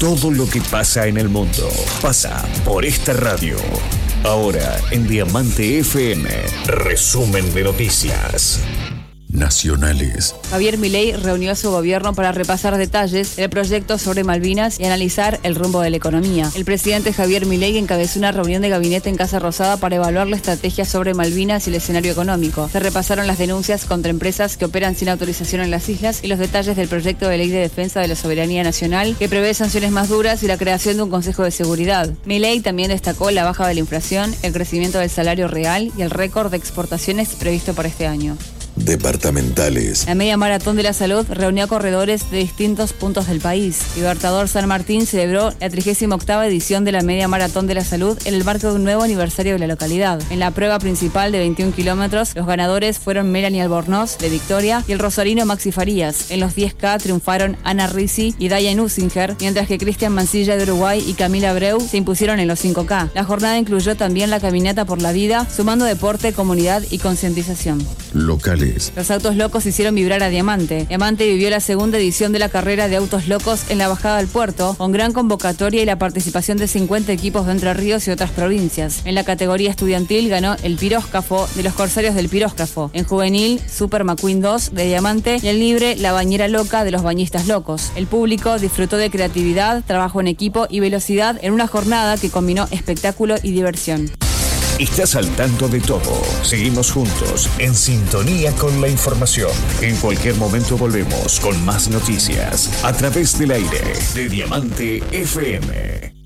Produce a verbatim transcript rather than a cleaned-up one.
Todo lo que pasa en el mundo pasa por esta radio. Ahora en Diamante F M, resumen de noticias nacionales. Javier Milei reunió a su gobierno para repasar detalles del proyecto sobre Malvinas y analizar el rumbo de la economía. El presidente Javier Milei encabezó una reunión de gabinete en Casa Rosada para evaluar la estrategia sobre Malvinas y el escenario económico. Se repasaron las denuncias contra empresas que operan sin autorización en las islas y los detalles del proyecto de ley de defensa de la soberanía nacional, que prevé sanciones más duras y la creación de un Consejo de Seguridad. Milei también destacó la baja de la inflación, el crecimiento del salario real y el récord de exportaciones previsto para este año. Departamentales. La Media Maratón de la Salud reunió a corredores de distintos puntos del país. Libertador San Martín celebró la trigésima octava edición de la Media Maratón de la Salud en el marco de un nuevo aniversario de la localidad. En la prueba principal de veintiún kilómetros, los ganadores fueron Melanie Albornoz, de Victoria, y el rosarino Maxi Farías. En los diez K triunfaron Ana Risi y Diane Usinger, mientras que Cristian Mancilla de Uruguay y Camila Abreu se impusieron en los cinco K. La jornada incluyó también la caminata por la vida, sumando deporte, comunidad y concientización. Locales. Los autos locos hicieron vibrar a Diamante. Diamante vivió la segunda edición de la carrera de autos locos en la bajada del puerto, con gran convocatoria y la participación de cincuenta equipos de Entre Ríos y otras provincias. En la categoría estudiantil ganó el Piróscafo de los Corsarios del Piróscafo. En juvenil, Super McQueen dos de Diamante, y en libre, La Bañera Loca de los Bañistas Locos. El público disfrutó de creatividad, trabajo en equipo y velocidad en una jornada que combinó espectáculo y diversión. Estás al tanto de todo. Seguimos juntos, en sintonía con la información. En cualquier momento volvemos con más noticias a través del aire de Diamante F M.